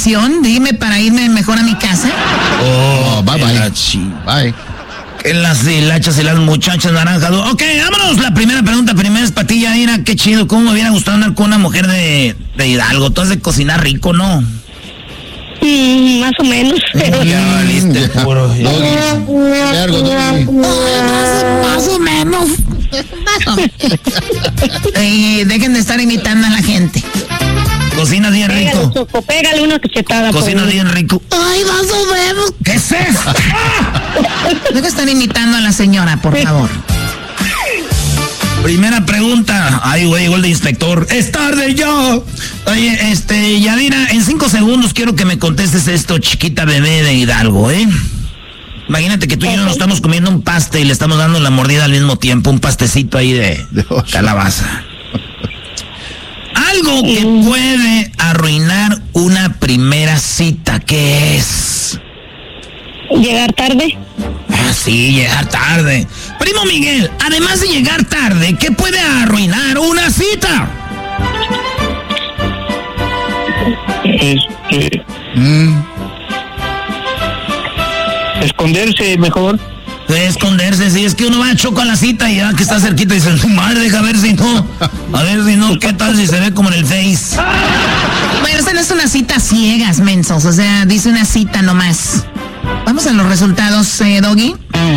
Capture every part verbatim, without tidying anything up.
atención? Dime para irme mejor a mi casa. Oh, bye bye. Bye. En las hilachas y las muchachas naranjas. Ok, vámonos. La primera pregunta, primera es para ti, Yadira. Qué chido, ¿cómo me hubiera gustado andar con una mujer de, de Hidalgo? Tú has de cocinar rico, ¿no? Mm, más o menos. Pero ya valiste, puro. Doggy. Largo, Doggy. Más o menos. Más o menos. Eh, dejen de estar imitando a la gente. Cocinas bien Pégale, rico. Choco, pégale una cachetada. Cocinas bien rico. Ay, más o menos. ¿Qué es eso? Dejen de estar imitando a la señora, por favor. Primera pregunta. Ay, güey, gol de inspector. ¡Es tarde ya! Oye, este, Yadira, en cinco segundos quiero que me contestes esto, chiquita bebé de Hidalgo, ¿eh? Imagínate que tú y yo nos estamos comiendo un paste y le estamos dando la mordida al mismo tiempo, un pastecito ahí de calabaza. Algo que puede arruinar una primera cita, ¿qué es? Llegar tarde. Ah, sí, llegar tarde. Primo Miguel, además de llegar tarde, ¿qué puede arruinar una cita? Este, Mm. esconderse mejor. Esconderse, si es que uno va a choco a la cita y ya que está cerquita y dice, madre, deja ver si no, a ver si no, ¿qué tal si se ve como en el Face? Bueno, esa no es una cita ciegas, mensos. O sea, dice una cita nomás. Vamos a los resultados, eh, Doggy.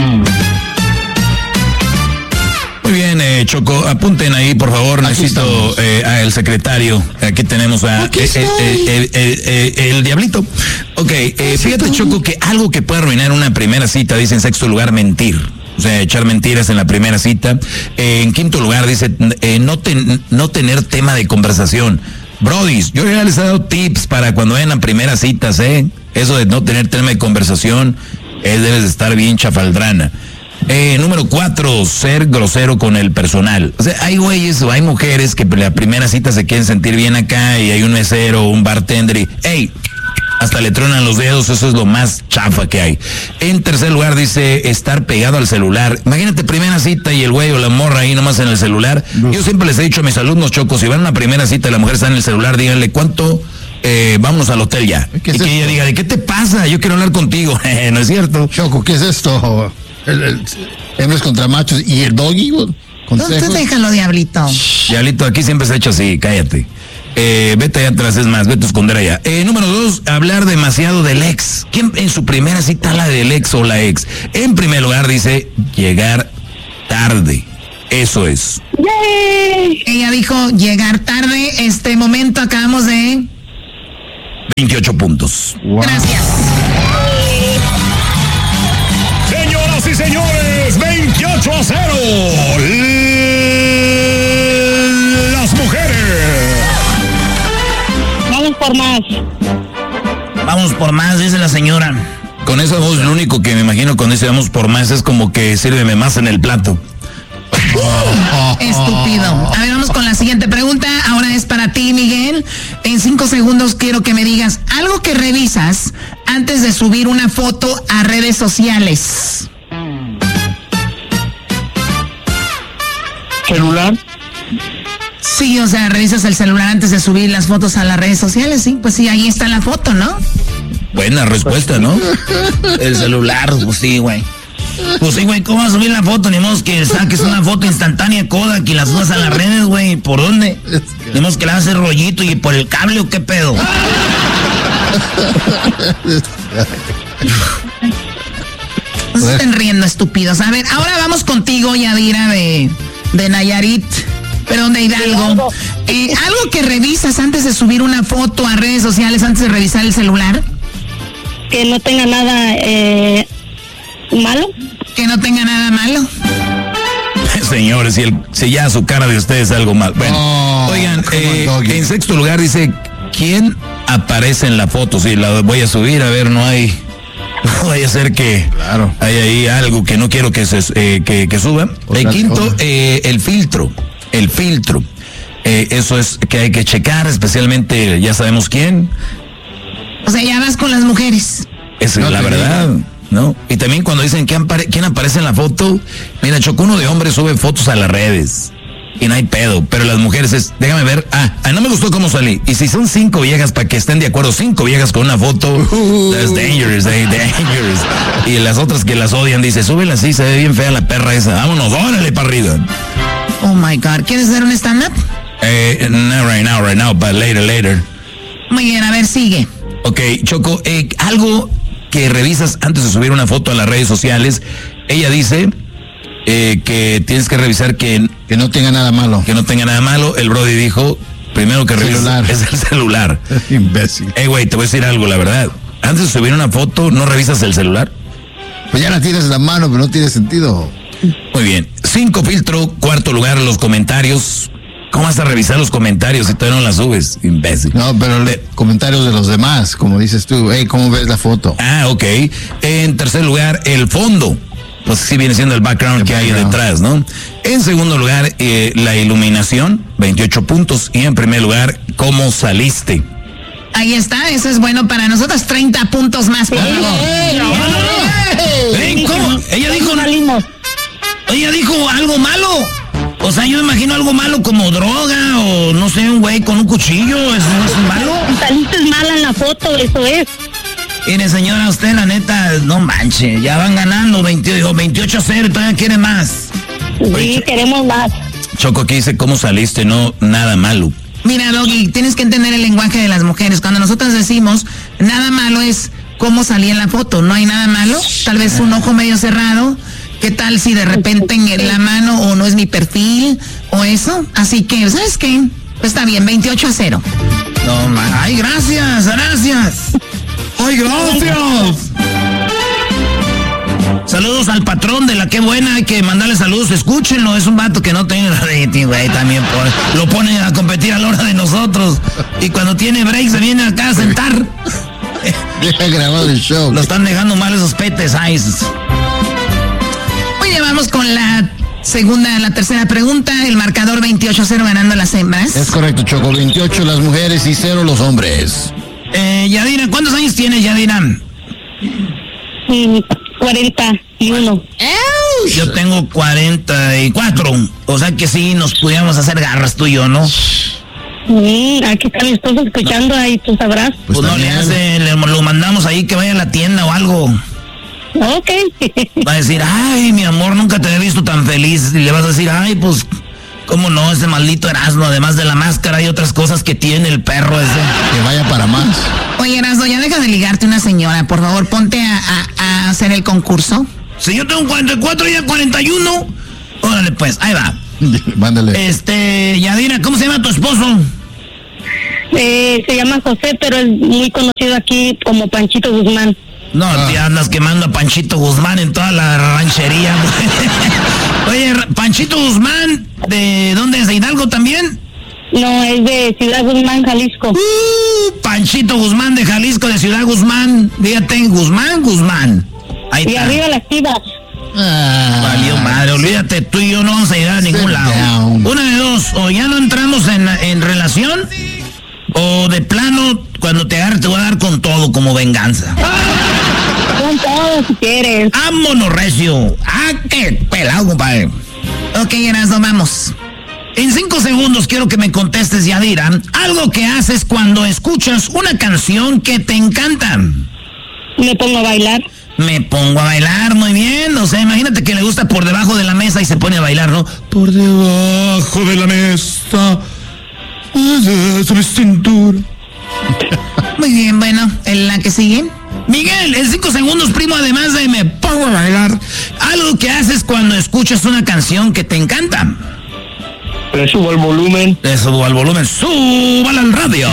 Muy bien, eh, Choco, apunten ahí, por favor, necesito eh, al secretario. Aquí tenemos a Aquí eh, estoy. eh, eh, eh, eh, el diablito. Ok, eh, fíjate, Choco, que algo que puede arruinar una primera cita, dice en sexto lugar, mentir. O sea, echar mentiras en la primera cita. Eh, en quinto lugar, dice eh, no, ten, no tener tema de conversación. Brodis, yo ya les he dado tips para cuando vayan a primeras citas, ¿eh? Eso de no tener tema de conversación, eh, debes de estar bien chafaldrana. Eh, número cuatro, ser grosero con el personal. O sea, hay güeyes o hay mujeres que la primera cita se quieren sentir bien acá y hay un mesero, un bartender y, hey, hasta le tronan los dedos, eso es lo más chafa que hay. En tercer lugar dice estar pegado al celular. Imagínate primera cita y el güey o la morra ahí nomás en el celular. Yo siempre les he dicho a mis alumnos, Chocos, si van a una primera cita y la mujer está en el celular, díganle cuánto, eh, vámonos al hotel ya. Y ¿Qué es que ella esto? diga, ¿de qué te pasa? Yo quiero hablar contigo. ¿No es cierto? Choco, ¿qué es esto? El, el, hembras contra machos y el Doggy. Tú, Consejos. tú déjalo, diablito. Diablito, aquí siempre se ha hecho así, cállate. Eh, vete allá atrás, es más, vete a esconder allá. Eh, número dos, hablar demasiado del ex. ¿Quién en su primera cita habla del ex o la ex? En primer lugar dice llegar tarde. Eso es. ¡Yay! Ella dijo llegar tarde. Este momento acabamos de... veintiocho puntos. Wow. Gracias. Señoras y señores, veintiocho a cero. Las mujeres. Vamos por más. Vamos por más, dice la señora. Con esa voz, lo único que me imagino cuando dice vamos por más es como que sírveme más en el plato. Estúpido. A ver, vamos con la siguiente pregunta. Ahora es para ti, Miguel. En cinco segundos quiero que me digas algo que revisas antes de subir una foto a redes sociales. Celular. Sí, o sea, revisas el celular antes de subir las fotos a las redes sociales, sí. Pues sí, ahí está la foto, ¿no? Buena respuesta, ¿no? El celular, pues sí, güey. Pues sí, güey, ¿cómo vas a subir la foto? Ni modo que saques una foto instantánea Kodak y la subas a las redes, güey. ¿Por dónde? Ni modo que la haces rollito y por el cable o qué pedo. No se estén riendo, estúpidos. A ver, ahora vamos contigo, Yadira, de, de Nayarit, perdón, de Hidalgo. Eh, ¿Algo que revisas antes de subir una foto a redes sociales, antes de revisar el celular? Que no tenga nada eh, malo. Que no tenga nada malo. Señores, si, el, si ya su cara de ustedes es algo mal. Bueno, Oh, oigan, come on, eh, Doggy. en sexto lugar dice, ¿quién aparece en la foto? Si la voy a subir, a ver, no hay... No vaya a ser que Claro. hay ahí algo que no quiero que se eh, que, que suba. Otra El quinto, cosa. eh, el filtro. El filtro. Eh, eso es que hay que checar, especialmente, ya sabemos quién. O sea, ya vas con las mujeres. Esa No es la te verdad, ¿no? Y también cuando dicen quién, apare- quién aparece en la foto, mira, Choco, uno de hombres sube fotos a las redes. y no hay pedo. Pero las mujeres es, déjame ver, ah, ah no me gustó cómo salí. Y si son cinco viejas para que estén de acuerdo, cinco viejas con una foto, uh, that's dangerous, eh, dangerous. Y las otras que las odian, dice, súbela así, se ve bien fea la perra esa, vámonos, órale para arriba. Oh my God, ¿quieres hacer un stand-up? Eh, no right now, right now, but later, later. Muy bien, a ver, sigue. Ok, Choco, eh, algo que revisas antes de subir una foto a las redes sociales, ella dice eh, que tienes que revisar que, que no tenga nada malo. Que no tenga nada malo. El Brody dijo, primero que revisas es el celular. Imbécil. Eh, güey, te voy a decir algo, la verdad. Antes de subir una foto, ¿no revisas el celular? Pues ya la tienes en la mano, pero no tiene sentido. Muy bien. Cinco filtro, cuarto lugar, los comentarios. ¿Cómo vas a revisar los comentarios si todavía no las subes, imbécil? No, pero los comentarios de los demás, como dices tú, hey, ¿cómo ves la foto? Ah, ok. En tercer lugar, el fondo. Pues sí viene siendo el background el que background. hay detrás, ¿no? En segundo lugar, eh, la iluminación, veintiocho puntos. Y en primer lugar, ¿cómo saliste? Ahí está, eso es bueno para nosotros, treinta puntos más, por favor. ¡Ey, no, no, no! ¡Ey, ¿cómo? Ella dijo... Ella dijo algo malo. O sea, yo me imagino algo malo como droga o no sé, un güey con un cuchillo, ¿eso no es malo? Saliste mala en la foto, eso es. Mire, señora, usted la neta, no manche, ya van ganando veintiocho a cero, todavía quiere más. Sí, Oye, queremos más. Choco, aquí dice cómo saliste, no nada malo. Mira, Doggy, tienes que entender el lenguaje de las mujeres. Cuando nosotros decimos nada malo es cómo salí en la foto, no hay nada malo, tal vez un ojo medio cerrado. ¿Qué tal si de repente en la mano o no es mi perfil o eso? Así que, ¿sabes qué? Pues está bien, veintiocho a cero. No, man. Ay, gracias, gracias. Ay, gracias. Saludos al patrón de la Qué Buena, hay que mandarle saludos, escúchenlo, es un vato que no tiene rating, güey, también por, lo pone a competir a la hora de nosotros. Y cuando tiene break se viene acá a sentar. Deja grabado el show. Lo están dejando mal esos petes, ay. Oye, vamos con la segunda, la tercera pregunta. El marcador veintiocho a cero ganando las hembras. Es correcto, Choco. veintiocho las mujeres y cero los hombres. Eh, Yadira, ¿cuántos años tienes, Yadira? Mm, cuarenta y uno. Yo tengo cuarenta y cuatro. O sea que sí, nos pudiéramos hacer garras tú y yo, ¿no? Mm, aquí está mi esposo escuchando, ahí tú sabrás. Pues, pues no le hace, le, lo mandamos ahí que vaya a la tienda o algo. Ok. Va a decir, ay, mi amor, nunca te he visto tan feliz. Y le vas a decir, ay, pues, ¿cómo no? Ese maldito Erasmo, además de la máscara y otras cosas que tiene el perro ese. Que vaya para más. Oye, Erasmo, ya deja de ligarte una señora. Por favor, ponte a, a, a hacer el concurso. Si yo tengo cuarenta y cuatro y ella cuarenta y uno. Órale, pues, ahí va. Mándale. Este, Yadira, ¿cómo se llama tu esposo? Eh, se llama José, pero es muy conocido aquí como Panchito Guzmán. No, ah. Te andas quemando a Panchito Guzmán en toda la ranchería. Oye, Panchito Guzmán, ¿de dónde es? ¿De Hidalgo también? No, es de Ciudad Guzmán, Jalisco. Uh, Panchito Guzmán de Jalisco, de Ciudad Guzmán. Fíjate, Guzmán, Guzmán. Ahí y está. arriba las Chivas. Ah, valió madre, olvídate, tú y yo no vamos a llegar a ningún lado. Down. Una de dos, o ya no entramos en, en relación, o de plano, cuando te agarre te voy a dar con todo como venganza. Con todo si quieres. ¡Vámonos, recio! ¡Ah, qué pelado, compadre! Ok, Erasmo, vamos. En cinco segundos quiero que me contestes, Yadira, algo que haces cuando escuchas una canción que te encanta. Me pongo a bailar. Me pongo a bailar, muy bien. O sea, imagínate que le gusta Por Debajo de la Mesa y se pone a bailar, ¿no? Por debajo de la mesa, sobre cintura. Muy bien, bueno, ¿en la que sigue? Miguel, en cinco segundos, primo, además de me pongo a bailar, algo que haces cuando escuchas una canción que te encanta. Le subo el volumen. Le subo al volumen, súbala al radio.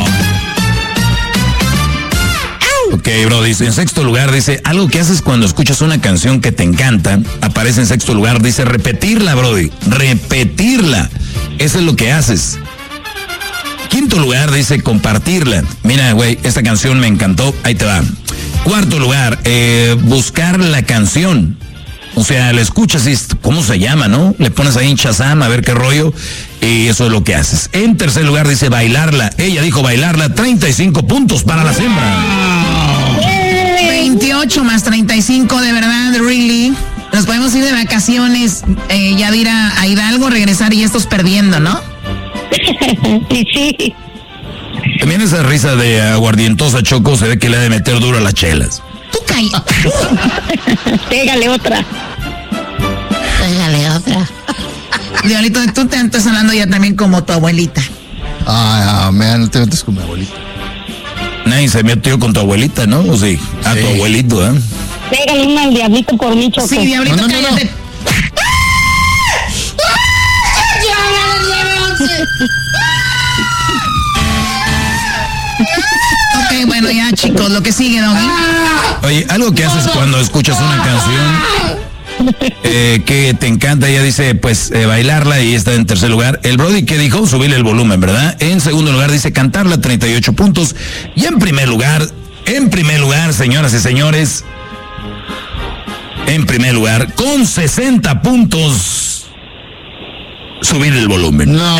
Ok, bro, dice, en sexto lugar, dice, algo que haces cuando escuchas una canción que te encanta, aparece en sexto lugar, dice, repetirla, brody, repetirla, eso es lo que haces. Quinto lugar, dice, compartirla. Mira, güey, esta canción me encantó, ahí te va. Cuarto lugar, eh, buscar la canción. O sea, la escuchas y, ¿cómo se llama, no? Le pones ahí en Shazam a ver qué rollo, y eso es lo que haces. En tercer lugar, dice, bailarla. Ella dijo bailarla, treinta y cinco puntos para la hembra. veintiocho más treinta y cinco, de verdad, really. Nos podemos ir de vacaciones, eh, Yadira, a Hidalgo, regresar y estos perdiendo, ¿no? Sí, sí. También esa risa de aguardientosa, Choco, se ve que le ha de meter duro a las chelas. Tú calla. Pégale otra. Pégale otra. Diablito, tú te estás hablando ya también como tu abuelita. Ah, man, no te metes con mi abuelita. Nadie se metió con tu abuelita, ¿no? ¿O sí? A Sí. tu abuelito, ¿eh? Pégale una al diablito por mí, Choco. Sí, Diablito, No, no, no, cállate. Ok, bueno, ya, chicos, lo que sigue, Doggy. Oye, algo que haces cuando escuchas una canción eh, que te encanta, ella dice, pues, eh, bailarla y está en tercer lugar. El Brody, ¿qué dijo? Subirle el volumen, ¿verdad? En segundo lugar dice cantarla, treinta y ocho puntos. Y en primer lugar, en primer lugar, señoras y señores, en primer lugar, con sesenta puntos, subir el volumen. No.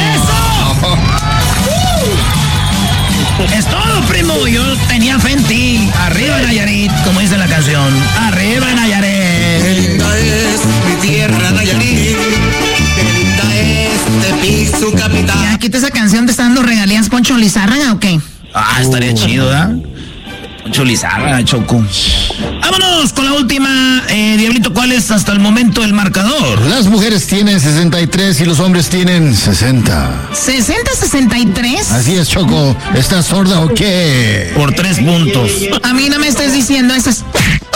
Es todo, primo. Yo tenía fe en ti. Arriba, Nayarit, como dice la canción. Arriba, Nayarit. Qué linda es mi tierra, Nayarit. Qué linda es Tepic, capital. Ya, quita esa canción, ¿te está dando regalías Poncho Lizárraga o qué? Ah, estaría chido, ¿verdad? Poncho Lizárraga, Choco. Vámonos con la última. Eh, Diablito, ¿cuál es hasta el momento el marcador? Las mujeres tienen sesenta y tres y los hombres tienen sesenta. ¿sesenta sesenta y tres? Así es, Choco. ¿Estás sorda o qué? Por tres puntos. A mí no me estés diciendo esas